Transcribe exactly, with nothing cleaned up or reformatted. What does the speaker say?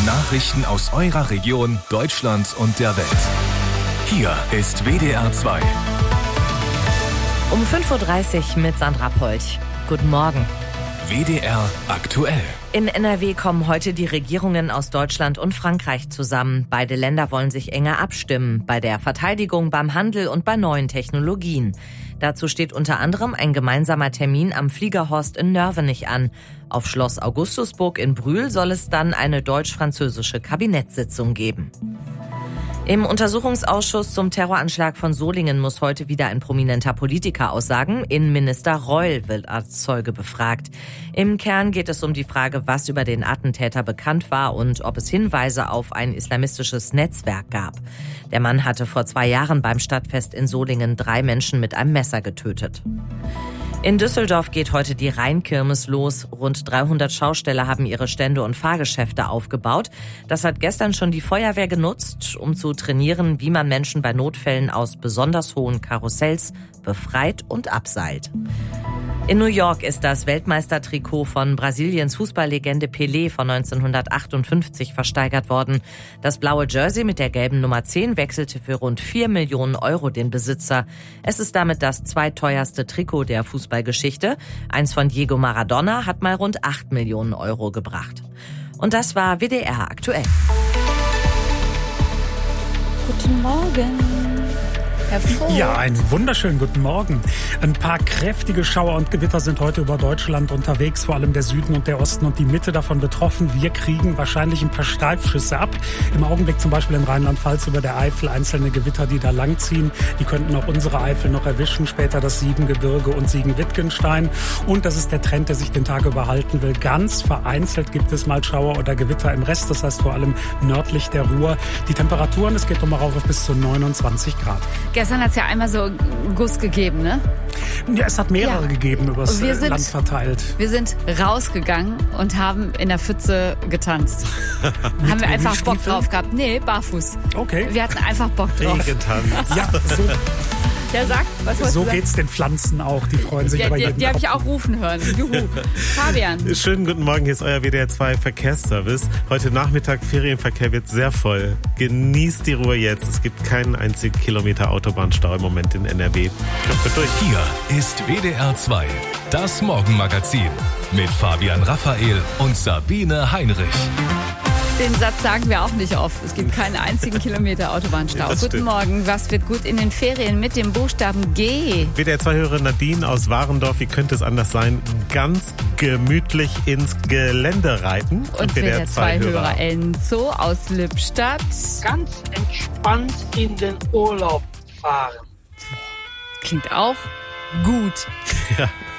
Nachrichten aus eurer Region, Deutschland und der Welt. Hier ist W D R zwei. Um fünf Uhr dreißig mit Sandra Polch. Guten Morgen. W D R aktuell. In N R W kommen heute die Regierungen aus Deutschland und Frankreich zusammen. Beide Länder wollen sich enger abstimmen. Bei der Verteidigung, beim Handel und bei neuen Technologien. Dazu steht unter anderem ein gemeinsamer Termin am Fliegerhorst in Nörvenich an. Auf Schloss Augustusburg in Brühl soll es dann eine deutsch-französische Kabinettssitzung geben. Im Untersuchungsausschuss zum Terroranschlag von Solingen muss heute wieder ein prominenter Politiker aussagen. Innenminister Reul wird als Zeuge befragt. Im Kern geht es um die Frage, was über den Attentäter bekannt war und ob es Hinweise auf ein islamistisches Netzwerk gab. Der Mann hatte vor zwei Jahren beim Stadtfest in Solingen drei Menschen mit einem Messer getötet. In Düsseldorf geht heute die Rheinkirmes los. Rund dreihundert Schausteller haben ihre Stände und Fahrgeschäfte aufgebaut. Das hat gestern schon die Feuerwehr genutzt, um zu trainieren, wie man Menschen bei Notfällen aus besonders hohen Karussells befreit und abseilt. In New York ist das Weltmeistertrikot von Brasiliens Fußballlegende Pelé von neunzehnhundertachtundfünfzig versteigert worden. Das blaue Jersey mit der gelben Nummer zehn wechselte für rund vier Millionen Euro den Besitzer. Es ist damit das zweiteuerste Trikot der Fußballgeschichte. Eins von Diego Maradona hat mal rund acht Millionen Euro gebracht. Und das war W D R aktuell. Guten Morgen. Herr Vogt. Ja, einen wunderschönen guten Morgen. Ein paar kräftige Schauer und Gewitter sind heute über Deutschland unterwegs, vor allem der Süden und der Osten und die Mitte davon betroffen. Wir kriegen wahrscheinlich ein paar Steilschüsse ab. Im Augenblick zum Beispiel in Rheinland-Pfalz über der Eifel einzelne Gewitter, die da langziehen. Die könnten auch unsere Eifel noch erwischen, später das Siebengebirge und Siegen-Wittgenstein. Und das ist der Trend, der sich den Tag über halten will. Ganz vereinzelt gibt es mal Schauer oder Gewitter im Rest, das heißt vor allem nördlich der Ruhr. Die Temperaturen, es geht um rauf auf bis zu neunundzwanzig Grad. Gestern hat es ja einmal so Guss gegeben, ne? Ja, es hat mehrere ja. gegeben übers wir sind, Land verteilt. Wir sind rausgegangen und haben in der Pfütze getanzt. Haben wir einfach Bock drauf gehabt. Nee, barfuß. Okay. Wir hatten einfach Bock drauf. Regentanz. Ja, so. Der sagt, was wolltest So du sagen? geht's den Pflanzen auch, die freuen sich ja, über die, jeden Die habe ich Kopf. auch rufen hören. Juhu. Fabian. Schönen guten Morgen, hier ist euer W D R zwei Verkehrsservice. Heute Nachmittag Ferienverkehr wird sehr voll. Genießt die Ruhe jetzt. Es gibt keinen einzigen Kilometer Autobahnstau im Moment in N R W. Kommt durch. Hier ist W D R zwei, das Morgenmagazin mit Fabian Raphael und Sabine Heinrich. Den Satz sagen wir auch nicht oft. Es gibt keinen einzigen Kilometer Autobahnstau. Das Guten stimmt. Morgen. Was wird gut in den Ferien mit dem Buchstaben G? W D R zwei-Hörerin Nadine aus Warendorf, wie könnte es anders sein? Ganz gemütlich ins Gelände reiten. Und W D R zwei-Hörer Enzo aus Lippstadt. Ganz entspannt in den Urlaub fahren. Klingt auch gut. Ja.